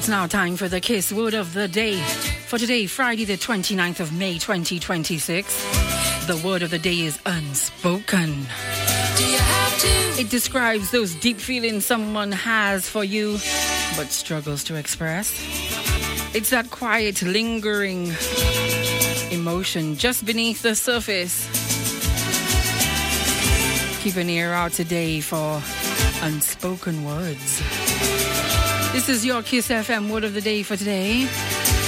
now time for the Kiss Word of the Day. For today, Friday the 29th of May 2026, the word of the day is unspoken. It describes those deep feelings someone has for you but struggles to express. It's that quiet, lingering emotion just beneath the surface. Keep an ear out today for unspoken words. This is your Kiss FM Word of the Day for today.